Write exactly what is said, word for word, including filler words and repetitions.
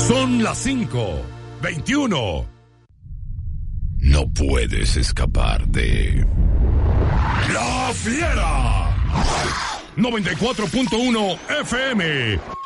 Son las cinco veintiuno. No puedes escapar de La Fiera. noventa y cuatro punto uno F M.